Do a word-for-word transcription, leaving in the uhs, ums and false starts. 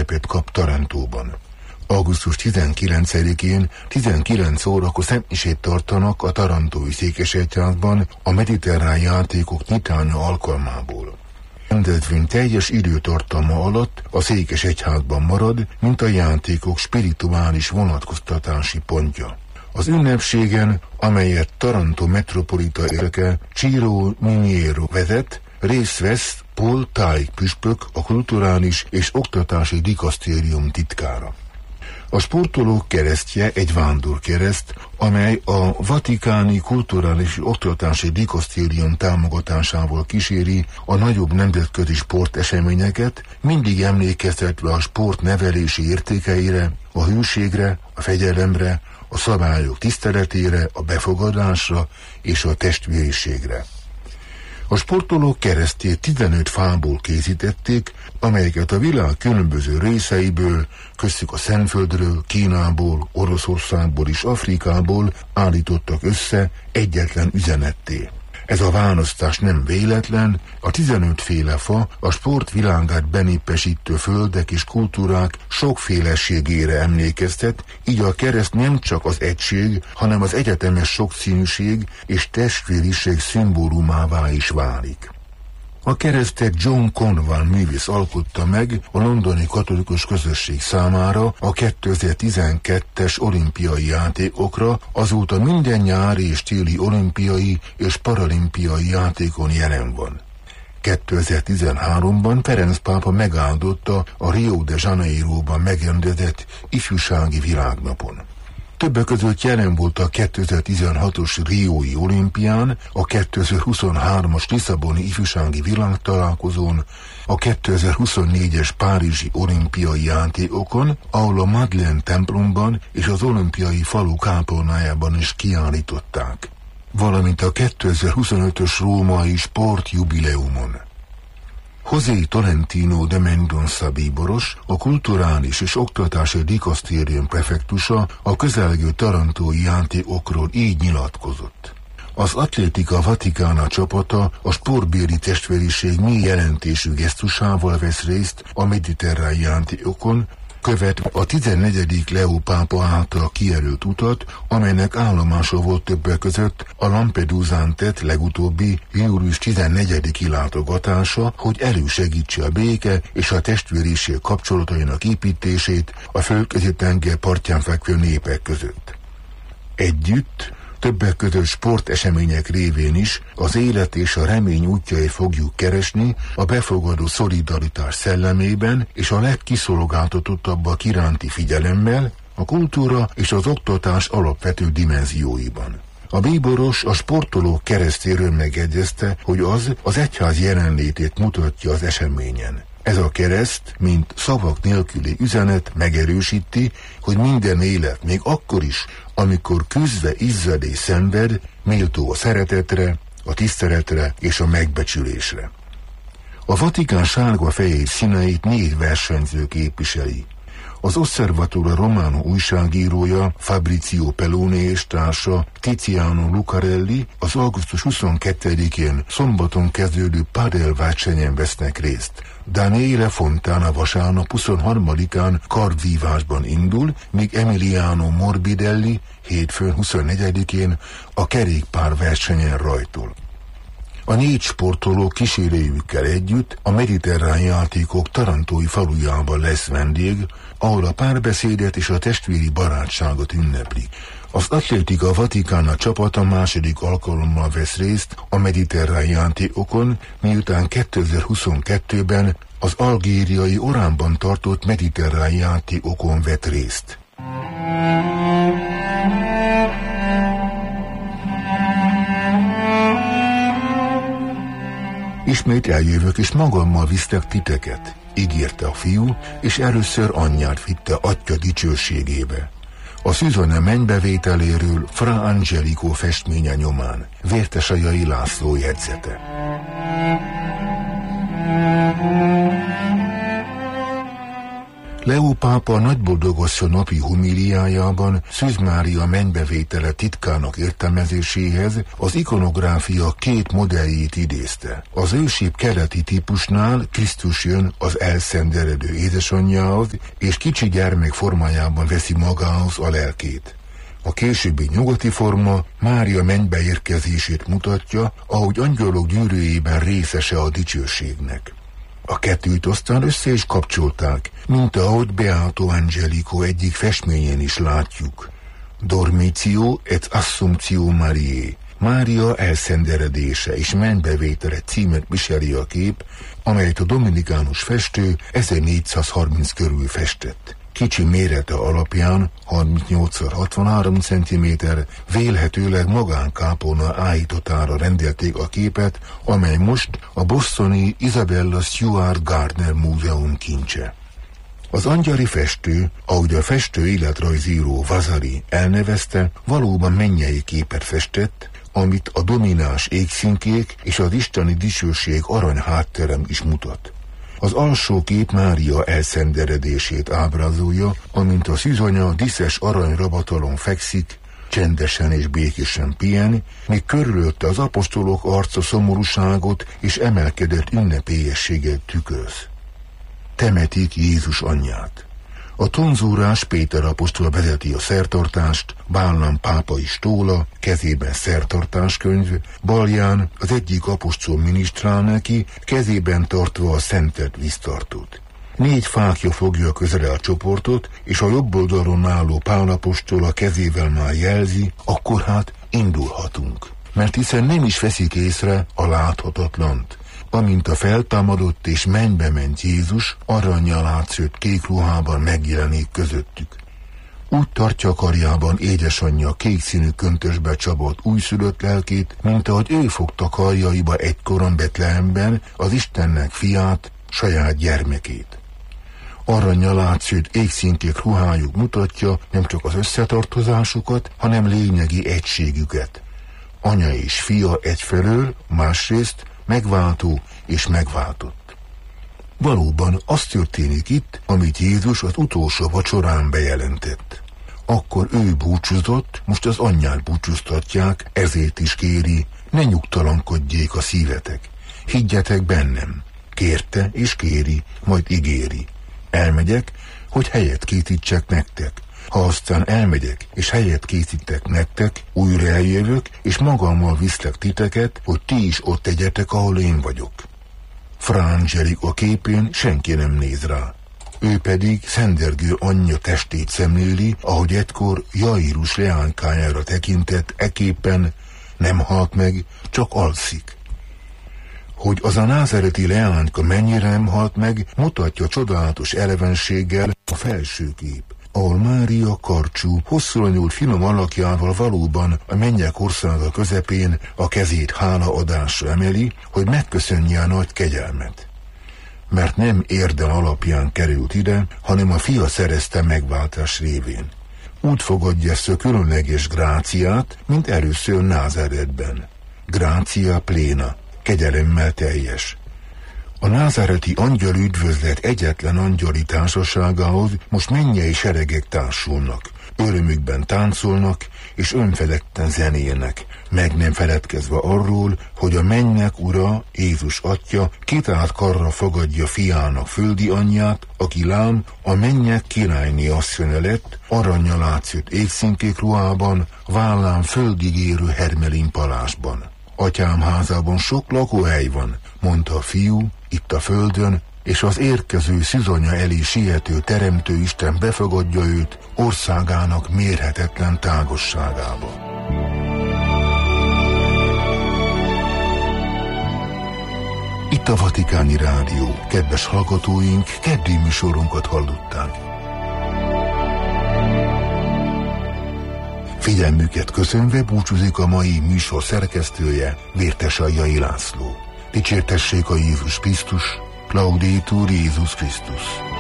szerepet kap Tarantóban. augusztus tizenkilencedikén tizenkilenc órakor szentmisét tartanak a tarantói székesegyházban a mediterrán játékok nyitánya alkalmából. A rendezvény teljes időtartama alatt a székesegyházban marad, mint a játékok spirituális vonatkoztatási pontja. Az ünnepségen, amelyet Taranto metropolita érke Ciro Miniero vezet, részt vesz Paul Taik püspök, a kulturális és oktatási dikasztérium titkára. A sportolók keresztje egy vándorkereszt, amely a Vatikáni Kulturális Oktatási Dikasztérium támogatásával kíséri a nagyobb nemzetközi sporteseményeket, mindig emlékeztetve a sport nevelési értékeire, a hűségre, a fegyelemre, a szabályok tiszteletére, a befogadásra és a testvériségre. A sportolók keresztjét tizenöt fából készítették, amelyeket a világ különböző részeiből, köztük a Szentföldről, Kínából, Oroszországból és Afrikából állítottak össze egyetlen üzenetté. Ez a választás nem véletlen, a tizenöt féle fa a sport világát benépesítő földek és kultúrák sokféleségére emlékeztet, így a kereszt nem csak az egység, hanem az egyetemes sokszínűség és testvériség szimbólumává is válik. A keresztet John Convan művész alkotta meg a londoni katolikus közösség számára a kétezer-tizenkettes olimpiai játékokra, azóta minden nyári és téli olimpiai és paralimpiai játékon jelen van. kétezer-tizenháromban Ferenc pápa megáldotta a Rio de Janeiróban megrendezett ifjúsági világnapon. Többek között jelen volt a kétezer-tizenhatos Riói olimpián, a kétezer-huszonhármas Lisszaboni ifjúsági világtalálkozón, a kétezer-huszonnégyes Párizsi olimpiai játékokon, ahol a Madeleine templomban és az olimpiai falu kápolnájában is kiállították, valamint a kétezer-huszonötös római sportjubileumon. José Tolentino de Mendonça bíboros, a kulturális és oktatási dikasztérium prefektusa a közelgő tarantói játékokról így nyilatkozott. Az Atlétika Vatikána csapata a sportbéli testvériség mély jelentésű gesztusával vesz részt a mediterrán játékokon, követve a tizennegyedik Leó pápa által kijelölt utat, amelynek állomása volt többek között a Lampedusán tett legutóbbi július tizennegyediki látogatása, hogy elősegítse a béke és a testvériség kapcsolatainak építését a Földközi-tenger partján fekvő népek között. Együtt, többek között sportesemények révén is az élet és a remény útjait fogjuk keresni a befogadó szolidaritás szellemében és a legkiszolgáltatottabbak iránti figyelemmel, a kultúra és az oktatás alapvető dimenzióiban. A bíboros a sportolók keresztéről megegyezte, hogy az az egyház jelenlétét mutatja az eseményen. Ez a kereszt, mint szavak nélküli üzenet megerősíti, hogy minden élet, még akkor is, amikor küzdve izzad és szenved, méltó a szeretetre, a tiszteletre és a megbecsülésre. A Vatikán sárga-fehér színeit négy versenyző képviseli. Az Osservatore Romano újságírója Fabrizio Pellone és társa Tiziano Lucarelli az augusztus huszonkettedikén szombaton kezdődő padel versenyen vesznek részt. Daniele Fontana vasárnap huszonharmadikán kardvívásban indul, míg Emiliano Morbidelli hétfőn huszonnegyedikén a kerékpár versenyen rajtol. A négy sportoló kísérőjükkel együtt a mediterrán játékok tarantói falujában lesz vendég, ahol a párbeszédet és a testvéri barátságot ünneplik. Az Atlétika Vatikána csapata második alkalommal vesz részt a mediterrán játékokon, miután kétezer-huszonkettőben az algériai Oránban tartott mediterrán játékokon vett részt. Ismét eljövök, és magammal visztek titeket, ígérte a fiú, és először anyját vitte Atya dicsőségébe. A Szűzane mennybevételéről Fra Angelico festménye nyomán, Vértesajai László jegyzete. Leó pápa nagyboldogasszony napi homíliájában Szűz Mária mennybevétele titkának értelmezéséhez az ikonográfia két modelljét idézte. Az ősibb keleti típusnál Krisztus jön az elszenderedő édesanyjához, és kicsi gyermek formájában veszi magához a lelkét. A későbbi nyugati forma Mária mennybe érkezését mutatja, ahogy angyalok gyűrűjében részese a dicsőségnek. A kettőt aztán össze is kapcsolták, mint ahogy Beato Angelico egyik festményén is látjuk. Dormitio et Assumptio Mariae, Mária elszenderedése és mennybevétele címet viseli a kép, amelyet a dominikánus festő ezernégyszázharminc körül festett. Kicsi mérete alapján harmincnyolc szor hatvanhárom centiméter, vélhetőleg magánkápolna állítotára rendelték a képet, amely most a bostoni Isabella Stewart Gardner Múzeum kincse. Az angyali festő, ahogy a festő életrajzíró Vasari elnevezte, valóban mennyei képet festett, amit a domináns égszínkék és az isteni dicsőség arany hátterem is mutat. Az alsó kép Mária elszenderedését ábrázolja, amint a szűzanya diszes aranyrabatalon fekszik, csendesen és békésen pihen, míg körülötte az apostolok arca szomorúságot és emelkedett ünnepélyességet tükröz. Temetik Jézus anyját. A tonzúrás Péter apostol vezeti a szertartást, Bálám pápa is tóla, kezében szertartáskönyv, balján az egyik apostol minisztrál neki, kezében tartva a szentelt víztartót. Négy fákja fogja közre a csoportot, és a jobb oldalon álló Pál apostol a kezével már jelzi, akkor hát indulhatunk. Mert hiszen nem is veszik észre a láthatatlant. Amint a feltámadott és mennybe ment Jézus, arannyal átszőtt kék ruhában megjelenik közöttük. Úgy tartja karjában édesanyja kék színű köntösbe csapott újszülött lelkét, mint ahogy ő fogta karjaiba egykoron Betlehemben az Istennek fiát, saját gyermekét. Arannyal átszőtt égszínkék ruhájuk mutatja nem csak az összetartozásukat, hanem lényegi egységüket. Anya és fia egyfelől, másrészt megváltó és megváltott. Valóban az történik itt, amit Jézus az utolsó vacsorán bejelentett. Akkor ő búcsúzott, most az anyját búcsúztatják, ezért is kéri, ne nyugtalankodjék a szívetek. Higgyetek bennem. Kérte és kéri, majd ígéri. Elmegyek, hogy helyet készítsek nektek. Ha aztán elmegyek, és helyet készítek nektek, újra eljövök, és magammal viszlek titeket, hogy ti is ott tegyetek, ahol én vagyok. Fra Angelico képén senki nem néz rá. Ő pedig szendergő anyja testét szemléli, ahogy egykor Jairus leánykájára tekintett, eképpen nem halt meg, csak alszik. Hogy az a názáreti leányka mennyire nem halt meg, mutatja csodálatos elevenséggel a felső kép, ahol Mária karcsú, hosszúra nyúlt finom alakjával valóban a mennyek országa közepén a kezét hálaadásra emeli, hogy megköszönje a nagy kegyelmet. Mert nem érdem alapján került ide, hanem a fia szerezte megváltás révén. Úgy fogadja ezt a különleges gráciát, mint először Názáretben. Grácia pléna, kegyelemmel teljes. A názáreti angyal üdvözlet egyetlen angyali társaságához most mennyei seregek társulnak, örömükben táncolnak és önfeledten zenélnek, meg nem feledkezve arról, hogy a mennyek ura, Jézus atya kitárt karra fogadja fiának földi anyját, aki lám a mennyek királyné asszonya lett, arannyal átszőtt égszínkék ruhában, vállán földig érő hermelin palásban. Atyám házában sok lakóhely van, mondta a fiú, itt a földön, és az érkező szűzanya elé siető teremtő Isten befogadja őt országának mérhetetlen tágosságába. Itt a Vatikáni Rádió. Kedves hallgatóink, keddi műsorunkat hallották. Figyelmüket köszönve búcsúzik a mai műsor szerkesztője, Vértesaljai László. Dicsértessék a Jézus Krisztus, Laudetur Jézus Krisztus.